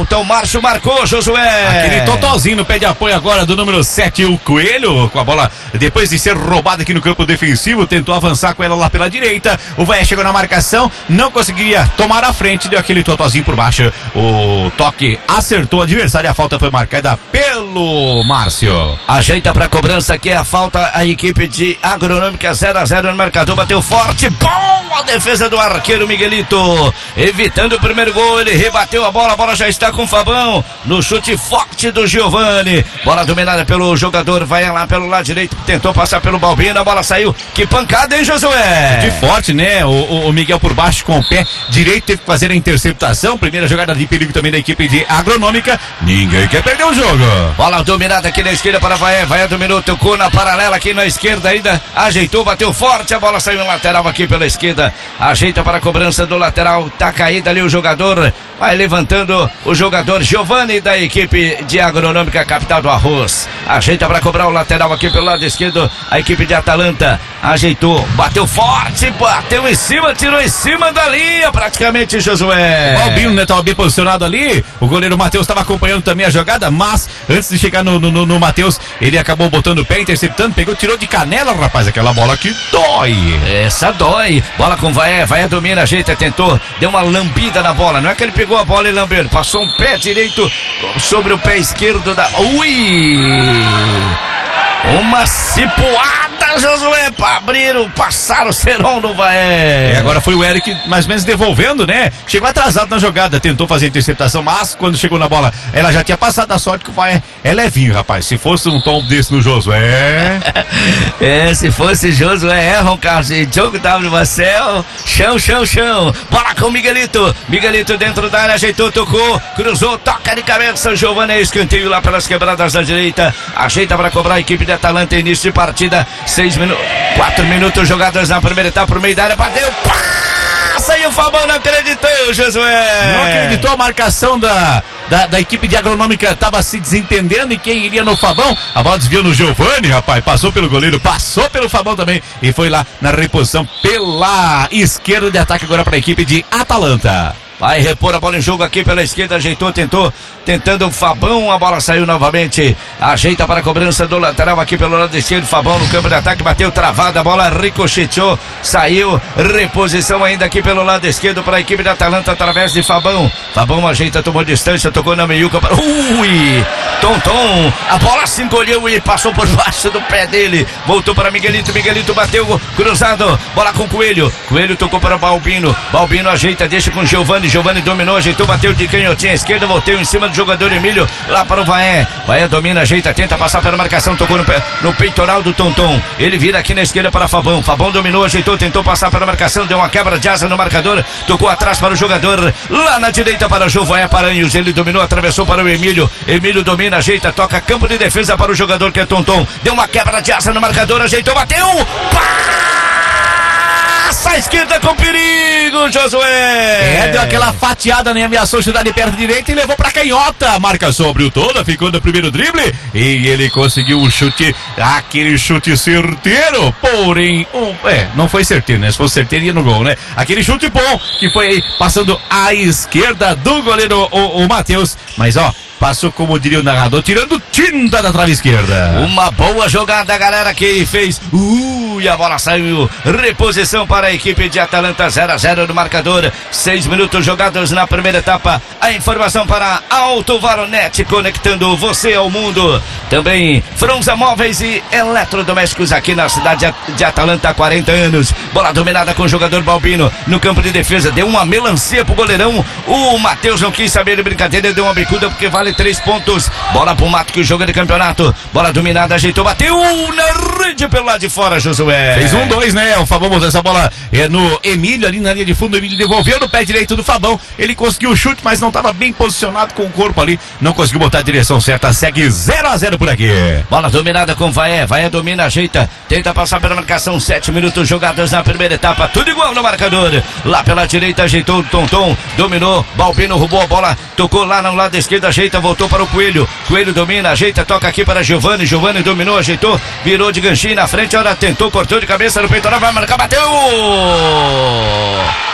Falta o Márcio, marcou, Josué. Aquele totozinho no pé de apoio agora do número 7, o Coelho, com a bola, depois de ser roubada aqui no campo defensivo, tentou avançar com ela lá pela direita. O Vaé chegou na marcação, não conseguia tomar a frente, deu aquele totozinho por baixo. O toque acertou o adversário, a falta foi marcada pelo Márcio. Ajeita pra cobrança aqui a falta, a equipe de Agronômica 0-0 no marcador, bateu forte, bom a defesa do arqueiro Miguelito, evitando o primeiro gol, ele rebateu a bola já está com o Fabão, no chute forte do Giovani, bola dominada pelo jogador, vai lá pelo lado direito, tentou passar pelo Balbino, a bola saiu, que pancada, hein, Josué? De forte, né, o Miguel por baixo com o pé direito, teve que fazer a interceptação, primeira jogada de perigo também da equipe de Agronômica, ninguém quer perder o jogo. Bola dominada aqui na esquerda para Vaé, Vaé dominou, tocou na paralela aqui na esquerda ainda, ajeitou, bateu forte, a bola saiu no lateral aqui pela esquerda, ajeita para a cobrança do lateral, tá caído ali o jogador, vai levantando o jogador Giovani da equipe de Agronômica Capital do Arroz, ajeita para cobrar o lateral aqui pelo lado esquerdo, a equipe de Atalanta, ajeitou, bateu forte, bateu em cima, tirou em cima da linha praticamente, Josué. O Balbino, né, tava bem posicionado ali, o goleiro Matheus estava acompanhando também a jogada, mas antes de chegar no Matheus, ele acabou botando o pé, interceptando, pegou, tirou de canela, rapaz, aquela bola que dói. Essa dói, bola com Vaé, Vaé domina, ajeita, tentou, deu uma lambida na bola, não é que ele pegou a bola e lambeu, ele passou um pé direito sobre o pé esquerdo da... Uma cipuada, Josué, pra abrir passar o Seron do Vaé. Agora foi o Eric mais ou menos devolvendo, né? Chegou atrasado na jogada, tentou fazer a interceptação, mas quando chegou na bola, ela já tinha passado. A sorte que o Vaé é levinho, rapaz. Se fosse um tom desse no Josué... se fosse Josué, Ron Carlos e Diogo W. Marcel, chão. Bola com o Miguelito. Miguelito dentro da área, ajeitou, tocou, cruzou, toca de cabeça. Giovani, escanteio lá pelas quebradas da direita. Ajeita para cobrar a equipe de Atalanta, início de partida, 4 minutos jogadas na primeira etapa, por meio da área, bateu, passa e o Fabão não acreditou, Josué. Não acreditou, a marcação da equipe de Agronômica estava se desentendendo e quem iria no Fabão, a bola desviou no Giovani, rapaz, passou pelo goleiro, passou pelo Fabão também e foi lá na reposição pela esquerda de ataque agora para a equipe de Atalanta. Vai repor a bola em jogo aqui pela esquerda, ajeitou, tentando o Fabão, a bola saiu novamente, ajeita para a cobrança do lateral aqui pelo lado esquerdo, Fabão no campo de ataque, bateu travada, a bola ricocheteou, saiu, reposição ainda aqui pelo lado esquerdo para a equipe da Atalanta através de Fabão, ajeita, tomou distância, tocou na meiuca, Tonton, a bola se encolheu e passou por baixo do pé dele, voltou para Miguelito bateu, cruzado, bola com Coelho tocou para Balbino ajeita, deixa com Giovani dominou, ajeitou, bateu de canhotinha à esquerda, volteu em cima do jogador Emílio, lá para o Vaé domina, ajeita, tenta passar pela marcação, tocou no peitoral do Tonton, ele vira aqui na esquerda para Fabão dominou, ajeitou, tentou passar pela marcação, deu uma quebra de asa no marcador, tocou atrás para o jogador, lá na direita para o Jovaé Paranhos, ele dominou, atravessou para o Emílio domina, ajeita, toca campo de defesa para o jogador que é Tonton, deu uma quebra de asa no marcador, ajeitou, bateu, passa a esquerda com perigo, Josué. Deu aquela fatiada, né? Ameaçou chutar de perna direita e levou pra canhota. Marca sobre o toda, ficou no primeiro drible e ele conseguiu um chute, aquele chute certeiro, porém, não foi certeiro, né? Se fosse certeiro ia no gol, né? Aquele chute bom que foi passando à esquerda do goleiro, o Matheus, mas passou, como diria o narrador, tirando tinta da trave esquerda. Uma boa jogada, galera, que fez. E a bola saiu. Reposição para a equipe de Atalanta, 0-0 no marcador. 6 minutos jogados na primeira etapa. A informação para Auto Varonet, conectando você ao mundo. Também Fronza Móveis e Eletrodomésticos aqui na cidade de Atalanta há 40 anos. Bola dominada com o jogador Balbino no campo de defesa. Deu uma melancia pro goleirão. O Matheus não quis saber de brincadeira, deu uma bicuda porque vale 3 pontos. Bola pro Mato, que joga de campeonato. Bola dominada, ajeitou, bateu na rede pelo lado de fora, Josué. Fez 1-2, né? O Fabão botou essa bola no Emílio, ali na linha de fundo. O Emílio devolveu no pé direito do Fabão. Ele conseguiu o chute, mas não estava bem posicionado com o corpo ali. Não conseguiu botar a direção certa. Segue 0-0 por aqui. Bola dominada com Vaé. Vaé domina, ajeita, tenta passar pela marcação. 7 minutos jogados na primeira etapa. Tudo igual no marcador. Lá pela direita, ajeitou o Tonton. Dominou. Balbino roubou a bola. Tocou lá no lado esquerdo, ajeita, voltou para o Coelho. Coelho domina, ajeita, toca aqui para Giovani. Giovani dominou, ajeitou, virou de ganchinho na frente. Agora tentou, cortou de cabeça no peitoral, vai marcar, bateu!